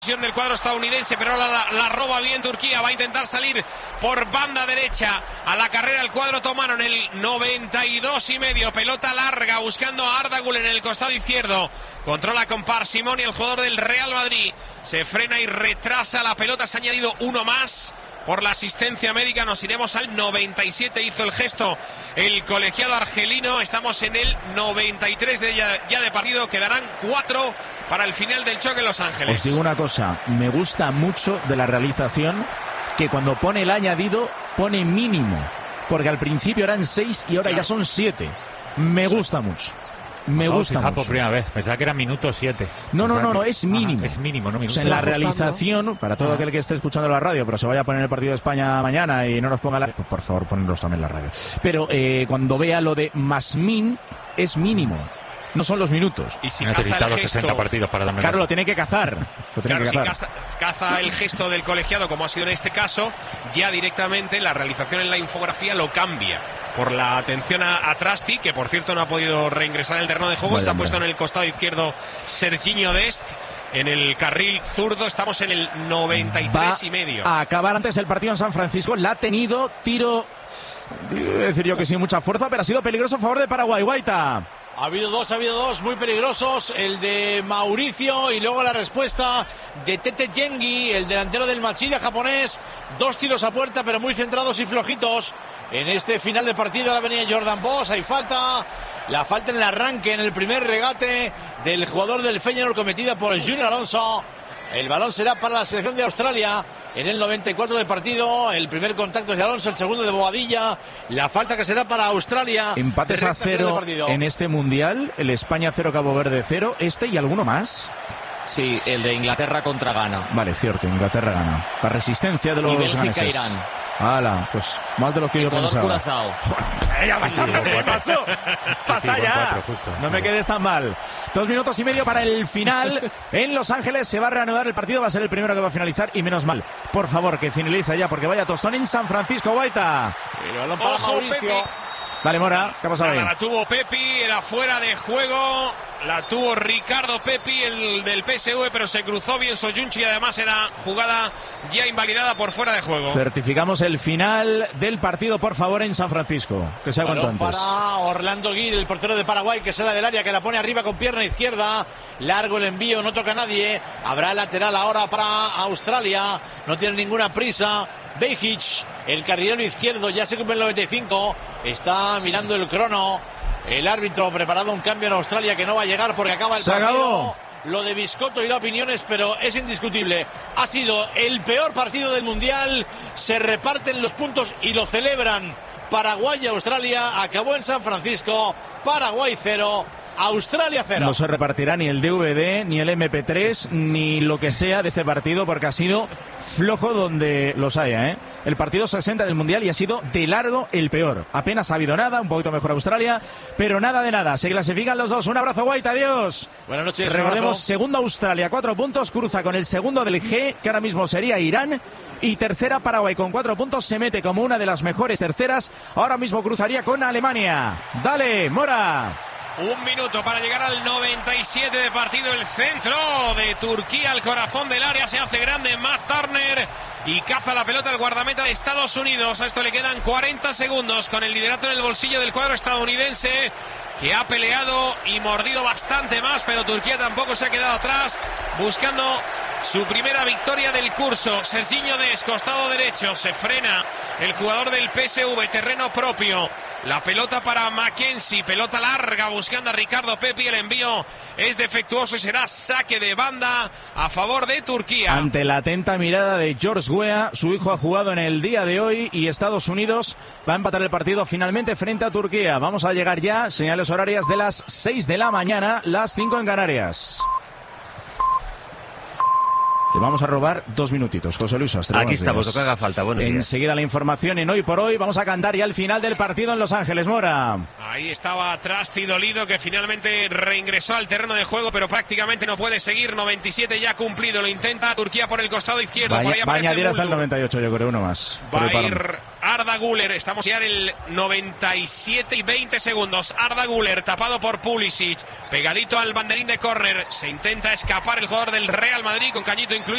Del cuadro estadounidense, pero la roba bien Turquía. Va a intentar salir por banda derecha a la carrera el cuadro otomano en el 92,5. Pelota larga buscando a Arda Güler en el costado izquierdo. Controla con parsimonia el jugador del Real Madrid. Se frena y retrasa la pelota. Se ha añadido uno más por la asistencia médica. Nos iremos al 97. Hizo el gesto el colegiado argelino. Estamos en el 93 ya de partido. Quedarán 4 para el final del choque en Los Ángeles. Os digo una cosa, me gusta mucho de la realización que cuando pone el añadido pone mínimo, porque al principio eran 6 y ahora ya son 7. Me gusta mucho. Me gusta mucho. Por primera vez, pensaba que era minuto 7. No, es mínimo. Es mínimo, no minuto. O sea, en la realización, para todo aquel que esté escuchando la radio, pero se vaya a poner el partido de España mañana y no nos ponga por favor, ponedlos también la radio. Pero cuando vea lo de más min, es mínimo. No son los minutos. Y si necesita los 60 partidos para darme. Claro, lo tiene que cazar. Caza el gesto del colegiado, como ha sido en este caso, ya directamente la realización en la infografía lo cambia. Por la atención a Trasti, que por cierto no ha podido reingresar en el terreno de juego. Se ha puesto en el costado izquierdo Serginho Dest. En el carril zurdo estamos en el 93,5. A acabar antes el partido en San Francisco. La ha tenido tiro, decir yo que sin mucha fuerza, pero ha sido peligroso a favor de Paraguay. Guaita. Ha habido dos muy peligrosos, el de Mauricio y luego la respuesta de Tete Yengi, el delantero del Machida japonés. 2 tiros a puerta, pero muy centrados y flojitos. En este final de partido ahora venía Jordan Boss, hay falta. La falta en el arranque, en el primer regate del jugador del Feyenoord cometida por Junior Alonso. El balón será para la selección de Australia en el 94 de partido. El primer contacto es de Alonso, el segundo de Bobadilla. La falta que será para Australia. Empates a 0 en este mundial. El España 0, Cabo Verde 0. ¿Este y alguno más? Sí, el de Inglaterra contra Ghana. Vale, cierto, Inglaterra gana. La resistencia de los Bélgica, ganeses. Irán. hala, pues más de lo que yo pensaba. Curazao. Ya bastante, macho. Basta ya. No me quedes tan mal. 2 minutos y medio para el final. En Los Ángeles se va a reanudar el partido. Va a ser el primero que va a finalizar. Y menos mal, por favor, que finalice ya, porque vaya tostón en San Francisco. Guaita. El balón para Mauricio. Dale, Mora, ¿qué ha pasado ahí? La tuvo Pepi, era fuera de juego. La tuvo Ricardo Pepi, el del PSV, pero se cruzó bien Soyuncu y además era jugada ya invalidada por fuera de juego. Certificamos el final del partido, por favor, en San Francisco. Que sea cuanto antes. Para Orlando Gil, el portero de Paraguay, que sale del área, que la pone arriba con pierna izquierda. Largo el envío, no toca a nadie. Habrá lateral ahora para Australia. No tiene ninguna prisa. Bejic, el carrilero izquierdo, ya se cumple el 95. Está mirando el crono. El árbitro preparado un cambio en Australia que no va a llegar porque acaba el partido. Acabó. Lo de Biscotto irá a opiniones, pero es indiscutible. Ha sido el peor partido del Mundial. Se reparten los puntos y lo celebran Paraguay y Australia. Acabó en San Francisco. Paraguay 0. Australia 0. No se repartirá ni el DVD, ni el MP3, ni lo que sea de este partido, porque ha sido flojo donde los haya, ¿eh? El partido 60 del Mundial y ha sido de largo el peor. Apenas ha habido nada, un poquito mejor Australia, pero nada de nada. Se clasifican los dos. Un abrazo, Guaita, adiós. Buenas noches. Recordemos, segundo Australia, 4 puntos, cruza con el segundo del G, que ahora mismo sería Irán. Y tercera Paraguay con 4 puntos, se mete como una de las mejores terceras. Ahora mismo cruzaría con Alemania. Dale, Mora. 1 minuto para llegar al 97 de partido. El centro de Turquía, el corazón del área, se hace grande Matt Turner y caza la pelota el guardameta de Estados Unidos. A esto le quedan 40 segundos con el liderato en el bolsillo del cuadro estadounidense, que ha peleado y mordido bastante más, pero Turquía tampoco se ha quedado atrás, buscando su primera victoria del curso. Serginho Dest, costado derecho, se frena el jugador del PSV, terreno propio. La pelota para Mackenzie, pelota larga buscando a Ricardo Pepi. El envío es defectuoso y será saque de banda a favor de Turquía. Ante la atenta mirada de George Weah, su hijo ha jugado en el día de hoy y Estados Unidos va a empatar el partido finalmente frente a Turquía. Vamos a llegar ya, señales horarias de las 6 de la mañana, las 5 en Canarias. Te vamos a robar 2 minutitos, José Luis Astre. Aquí estamos, lo que haga falta. Buenos días. Enseguida la información en Hoy por Hoy. Vamos a cantar ya el final del partido en Los Ángeles, Mora. Ahí estaba Trasti dolido, que finalmente reingresó al terreno de juego, pero prácticamente no puede seguir. 97 ya cumplido, lo intenta Turquía por el costado izquierdo. Va a añadir hasta el 98, yo creo, uno más. Va a ir Arda Güler, estamos ya en el 97 y 20 segundos. Arda Güler tapado por Pulisic, pegadito al banderín de córner. Se intenta escapar el jugador del Real Madrid con cañito incluido.